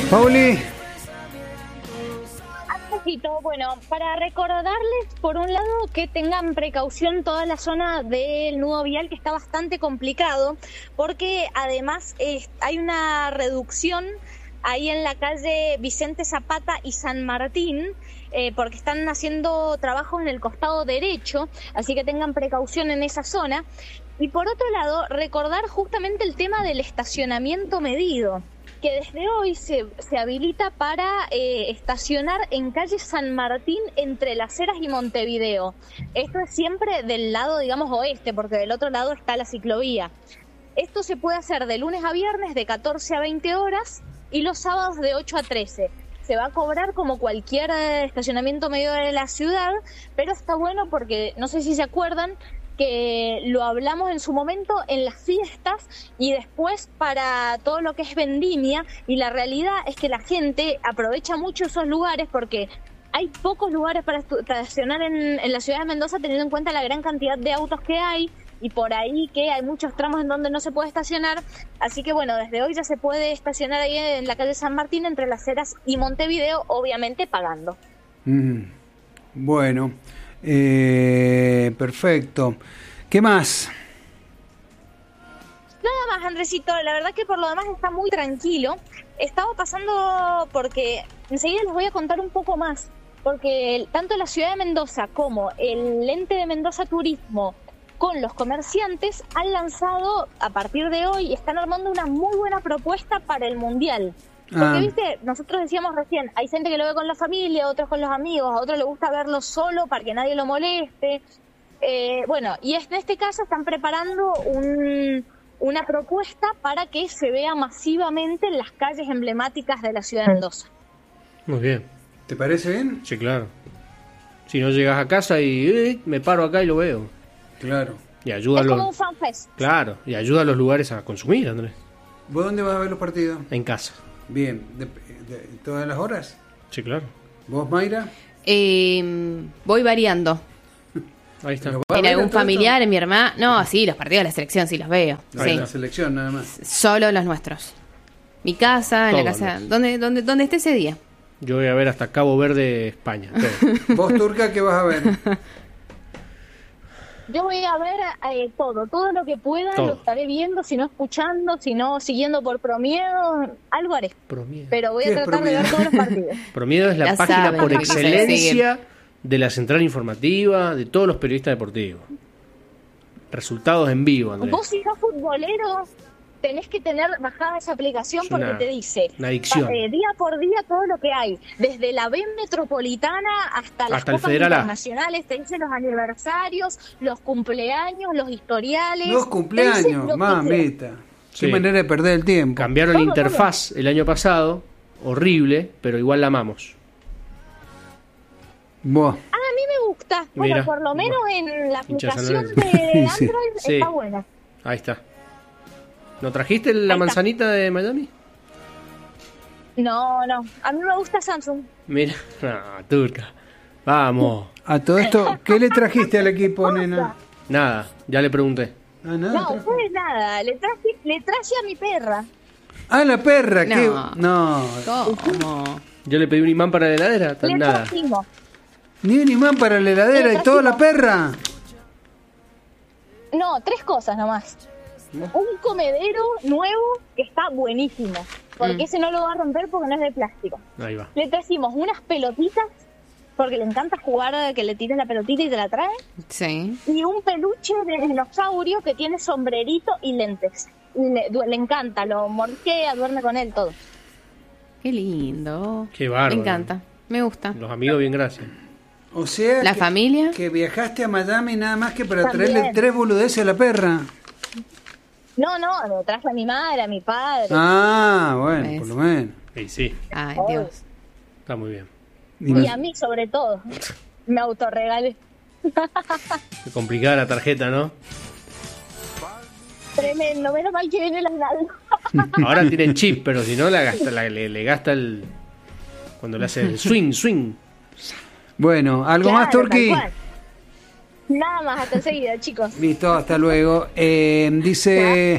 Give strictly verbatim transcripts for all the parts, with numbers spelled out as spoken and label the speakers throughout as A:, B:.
A: Pauli.
B: Bueno, para recordarles, por un lado, que tengan precaución toda la zona del nudo vial, que está bastante complicado, porque además eh, hay una reducción ahí en la calle Vicente Zapata y San Martín, eh, porque están haciendo trabajos en el costado derecho, así que tengan precaución en esa zona. Y por otro lado, recordar justamente el tema del estacionamiento medido, que desde hoy se, se habilita para eh, estacionar en calle San Martín entre Las Heras y Montevideo. Esto es siempre del lado, digamos, oeste, porque del otro lado está la ciclovía. Esto se puede hacer de lunes a viernes de catorce a veinte horas y los sábados de ocho a trece. Se va a cobrar como cualquier estacionamiento medio de la ciudad, pero está bueno porque, no sé si se acuerdan, que lo hablamos en su momento en las fiestas y después para todo lo que es vendimia, y la realidad es que la gente aprovecha mucho esos lugares porque hay pocos lugares para estacionar en, en la ciudad de Mendoza, teniendo en cuenta la gran cantidad de autos que hay, y por ahí que hay muchos tramos en donde no se puede estacionar. Así que bueno, desde hoy ya se puede estacionar ahí en la calle San Martín entre Las Heras y Montevideo, obviamente pagando.
A: Mm, bueno, eh, perfecto. ¿Qué más?
B: Nada más, Andresito, la verdad que por lo demás está muy tranquilo. Estaba pasando porque enseguida les voy a contar un poco más, porque el, tanto la ciudad de Mendoza como el ente de Mendoza Turismo con los comerciantes han lanzado a partir de hoy, están armando una muy buena propuesta para el Mundial. Porque, ah. viste, nosotros decíamos recién, hay gente que lo ve con la familia, otros con los amigos, a otros le gusta verlo solo para que nadie lo moleste. Eh, bueno, y en este caso están preparando un, una propuesta para que se vea masivamente en las calles emblemáticas de la ciudad de Mendoza.
C: Muy bien.
A: ¿Te parece bien?
C: Sí, claro. Si no llegas a casa y eh, me paro acá y lo veo.
A: Claro.
C: Y ayuda
B: es
C: a los...
B: como un fanfest.
C: Claro, y ayuda a los lugares a consumir, Andrés.
A: ¿Vos dónde vas a ver los partidos?
C: En casa.
A: Bien, ¿de, de, de todas las horas?
C: Sí, claro.
A: ¿Vos, Mayra?
D: Eh, voy variando.
C: Ahí está.
D: En algún familiar, en mi hermana. No, sí, los partidos de la selección sí los veo.
A: Sí.
D: Sí.
A: La selección nada más.
D: Solo los nuestros. Mi casa, en la casa. Donde, donde, donde esté ese día.
C: Yo voy a ver hasta Cabo Verde, España.
A: ¿Vos, Turca, qué vas a ver?
B: Yo voy a ver eh, todo, todo lo que pueda,
C: todo.
B: Lo estaré viendo, si no escuchando, si no siguiendo por Promiedo, algo haré.
C: Promiedo.
B: Pero voy a tratar de ver todos los partidos.
C: Promiedo es la
D: Ya
C: página
D: saben,
C: por
D: lo que
C: excelencia de la central informativa, de todos los periodistas deportivos. Resultados en vivo, Andrés.
B: Vos, si sos futbolero, tenés que tener bajada esa aplicación
C: Es
B: porque
C: una,
B: te dice
C: una adicción.
B: Eh, día por día todo lo que hay, desde la B Metropolitana hasta las
C: Hasta el
B: copas
C: Federal A.
B: internacionales, te dice los aniversarios, los cumpleaños, los historiales.
A: Los cumpleaños, mamita.
C: Sí.
A: Qué manera de perder el tiempo.
C: Cambiaron
B: Todo,
C: la interfaz
B: todo.
C: el año pasado, horrible, pero igual la amamos.
A: Vos.
B: Ah, a mí me gusta. Bueno,
C: Mira,
B: por lo menos
C: vos.
B: en la
C: Hincha San
B: aplicación
C: Lorenzo.
B: de
A: Sí.
B: Android
C: Sí.
B: está buena.
C: Ahí está. ¿No trajiste la
B: Ahí está.
C: manzanita de Miami?
B: No, no. A mí me gusta Samsung.
C: Mira, no, Turca. Vamos.
A: A todo esto, ¿qué le trajiste al equipo, nena?
C: Nada, ya le pregunté.
A: Ah, nada.
B: No,
A: trajo.
B: pues nada. Le traje, le traje a mi perra.
A: Ah, la perra,
D: No.
A: ¿qué? No.
D: ¿Cómo?
C: Yo le pedí un imán para la heladera, tan
B: Le
C: nada.
B: trajimos.
A: Ni un imán para la heladera y toda la perra.
B: No, tres cosas nomás. Un comedero nuevo que está buenísimo. Porque
D: Mm.
B: ese no lo va a romper porque no es de plástico.
C: Ahí va.
B: Le trajimos unas pelotitas, porque le encanta jugar, que le tires la pelotita y te la trae.
D: Sí.
B: Y un peluche de dinosaurio que tiene sombrerito y lentes. Y Le, du- le encanta, lo morquea, duerme con él, todo.
D: Qué lindo.
C: Qué bárbaro.
D: Me encanta. Me gusta.
C: Los amigos, bien, gracias.
A: O sea,
D: ¿La
A: que,
D: familia?
A: que viajaste a Miami nada más que para
B: También.
A: traerle tres boludeces a la perra.
B: No, no, lo traje a mi madre, a mi padre.
A: Ah, bueno,
D: ¿Ves?
A: por lo menos.
C: Y sí,
D: Ay, Dios.
C: está muy bien.
B: Y a mí sobre todo. Me autorregalé.
C: Qué complicada la tarjeta, ¿no?
B: Tremendo, menos mal que viene el Aguinaldo.
C: Ahora tienen chip, pero si no, la gasta, la- le, le gasta el... Cuando le hace el swing, swing.
A: Bueno, ¿algo
B: Claro,
A: más, Turqui?
B: tal cual. Nada más, hasta enseguida, chicos.
A: Listo, hasta luego. Eh, dice,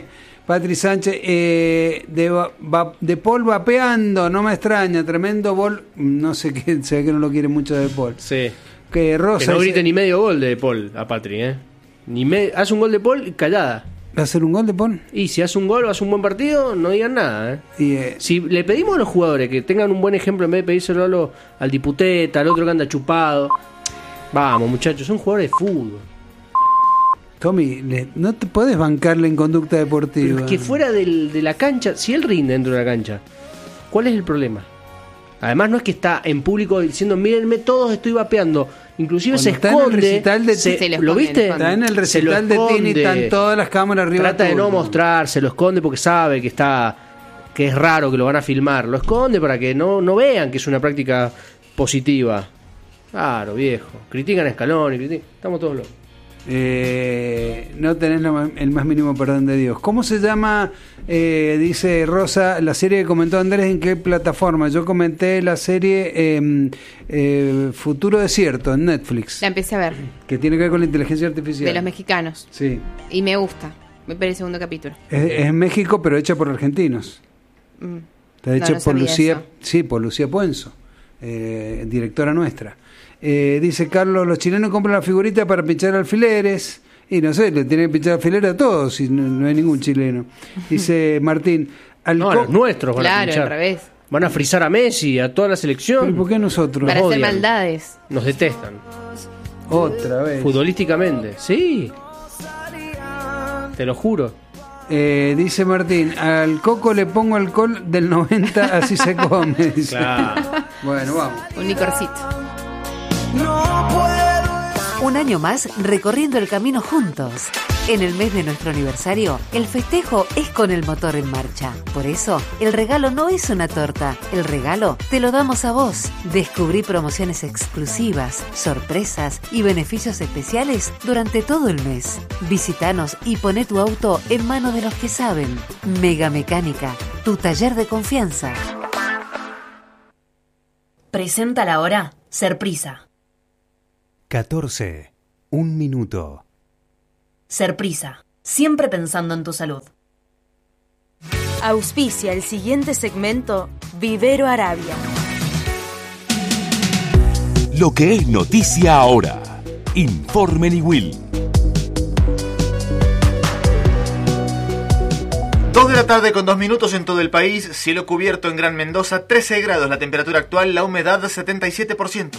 A: Patri Sánchez, eh, de, va, va, de Paul vapeando, no me extraña, tremendo gol. No sé qué, se ve que no lo quiere mucho de Paul.
C: Sí.
A: Que Rosa.
C: Que no
A: dice,
C: grite ni medio gol de Paul a Patri, ¿eh? Ni me, hace un gol de Paul y callada.
A: ¿Va a hacer un gol de Paul?
C: Y si hace un gol o hace un buen partido, no digan nada, ¿eh?
A: Y, eh,
C: Si le pedimos a los jugadores que tengan un buen ejemplo en vez de pedírselo al, al diputeta, al otro que anda chupado. Vamos, muchachos, son jugadores de fútbol.
A: Tommy, le, no te podés bancarle en conducta deportiva.
C: Pero es que fuera del, de la cancha, si él rinde dentro de la cancha, ¿cuál es el problema? Además no es que está en público diciendo, mírenme, todos estoy vapeando. Inclusive
A: Cuando
C: se
A: está en el
C: esconde.
A: recital de-
C: se-
D: Se lo
C: ¿Lo
D: esconde,
C: viste?
D: lo
A: Está en el
C: Se lo
A: recital de Tini,
C: esconde.
A: están todas las cámaras arriba.
C: Trata de
A: todo.
C: no mostrar, se lo esconde porque sabe que está que es raro que lo van a filmar. Lo esconde para que no, no vean que es una práctica positiva. Claro, viejo. Critican a Scaloni, critican. Estamos todos locos.
A: Eh, no tenés la ma- el más mínimo perdón de Dios. ¿Cómo se llama, eh, dice Rosa, la serie que comentó Andrés, en qué plataforma? Yo comenté la serie eh, eh, Futuro Desierto en Netflix,
D: La empecé a ver,
A: que tiene que ver con la inteligencia artificial.
D: de los mexicanos.
A: Sí,
D: Y me gusta. Me parece el segundo capítulo.
A: es, es en México, pero hecha por argentinos.
D: Mm.
A: Está
D: No,
A: hecha
D: no
A: por
D: sabía
A: Lucía,
D: eso.
A: sí, por Lucía Puenzo, eh, directora nuestra. Eh, dice Carlos, los chilenos compran la figurita para pinchar alfileres. Y no sé, le tienen que pinchar alfileres a todos, si no, no hay ningún chileno. Dice Martín, al
C: No, a
A: co-
C: los nuestros van a
D: Claro,
C: pinchar.
D: al revés.
C: Van a frizar a Messi, a toda la selección.
A: ¿Pero por qué nosotros?
D: Para hacer
C: odian.
D: maldades.
C: Nos detestan.
A: Otra vez.
C: Futbolísticamente. Sí. Te lo juro.
A: Eh, dice Martín, al coco le pongo alcohol del noventa, así se come. Dice.
C: Claro.
A: Bueno, vamos.
D: Un licorcito.
E: Un año más recorriendo el camino juntos. En el mes de nuestro aniversario, el festejo es con el motor en marcha. Por eso, el regalo no es una torta. El regalo te lo damos a vos. Descubrí promociones exclusivas, sorpresas y beneficios especiales durante todo el mes. Visítanos y poné tu auto en manos de los que saben. Mega Mecánica, tu taller de confianza.
F: Presenta la hora Serprisa.
G: catorce. Un minuto.
F: Serprisa, siempre pensando en tu salud. Auspicia el siguiente segmento Vivero Arabia.
H: Lo que es noticia ahora. Informe Niwil.
I: Dos de la tarde con dos minutos en todo el país, cielo cubierto en Gran Mendoza, trece grados la temperatura actual, la humedad setenta y siete por ciento.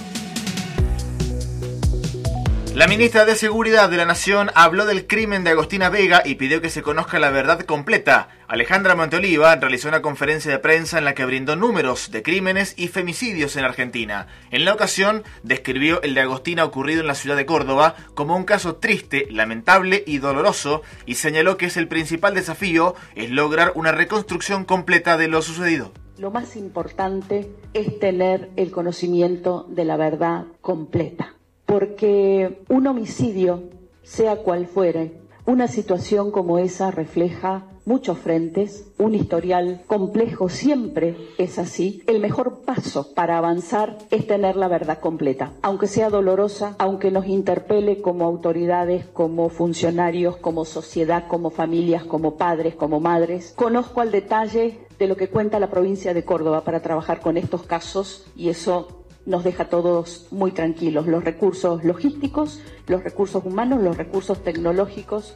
I: La ministra de Seguridad de la Nación habló del crimen de Agostina Vega y pidió que se conozca la verdad completa. Alejandra Monteoliva realizó una conferencia de prensa en la que brindó números de crímenes y femicidios en Argentina. En la ocasión, describió el de Agostina ocurrido en la ciudad de Córdoba como un caso triste, lamentable y doloroso, y señaló que es el principal desafío es lograr una reconstrucción completa de lo sucedido.
J: Lo más importante es tener el conocimiento de la verdad completa. Porque un homicidio, sea cual fuere, una situación como esa refleja muchos frentes, un historial complejo siempre es así. El mejor paso para avanzar es tener la verdad completa, aunque sea dolorosa, aunque nos interpele como autoridades, como funcionarios, como sociedad, como familias, como padres, como madres. Conozco al detalle de lo que cuenta la provincia de Córdoba para trabajar con estos casos y eso nos deja a todos muy tranquilos. Los recursos logísticos, los recursos humanos, los recursos tecnológicos.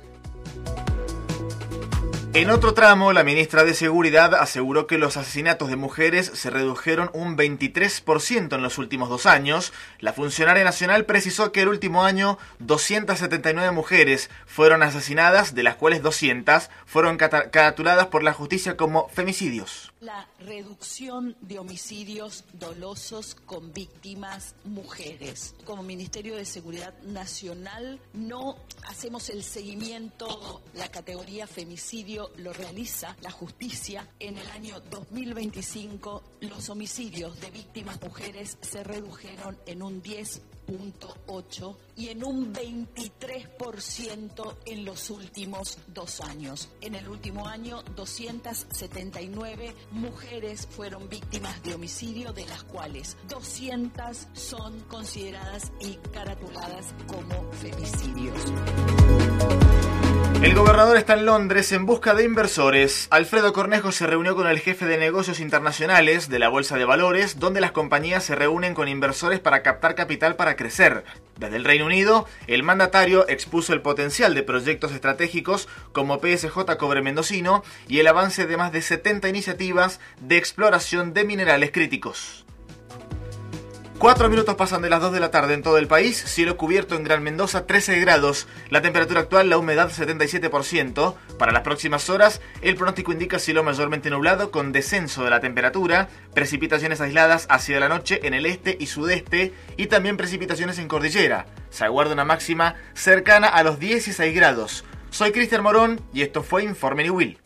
I: En otro tramo, la ministra de Seguridad aseguró que los asesinatos de mujeres se redujeron un veintitrés por ciento en los últimos dos años. La funcionaria nacional precisó que el último año doscientas setenta y nueve mujeres fueron asesinadas, de las cuales doscientas fueron cata- caratuladas por la justicia como femicidios.
K: La reducción de homicidios dolosos con víctimas mujeres. Como Ministerio de Seguridad Nacional no hacemos el seguimiento, la categoría femicidio lo realiza la justicia. En el año dos mil veinticinco los homicidios de víctimas mujeres se redujeron en un diez punto ocho y en un veintitrés por ciento en los últimos dos años. En el último año, doscientas setenta y nueve mujeres fueron víctimas de homicidio, de las cuales doscientas son consideradas y caratuladas como femicidios.
I: El gobernador está en Londres en busca de inversores. Alfredo Cornejo se reunió con el jefe de negocios internacionales de la Bolsa de Valores, donde las compañías se reúnen con inversores para captar capital para crecer. Desde el Reino Unido, el mandatario expuso el potencial de proyectos estratégicos como P S J Cobre Mendocino y el avance de más de setenta iniciativas de exploración de minerales críticos. Cuatro minutos pasan de las dos de la tarde en todo el país, cielo cubierto en Gran Mendoza, trece grados, la temperatura actual, la humedad setenta y siete por ciento. Para las próximas horas, el pronóstico indica cielo mayormente nublado con descenso de la temperatura, precipitaciones aisladas hacia la noche en el este y sudeste y también precipitaciones en cordillera. Se aguarda una máxima cercana a los dieciséis grados. Soy Cristian Morón y esto fue Informe Niwil.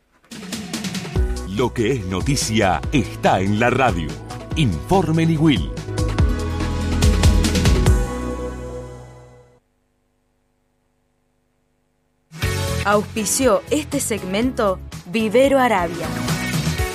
H: Lo que es noticia está en la radio. Informe Niwil.
G: Auspició este segmento Vivero Arabia.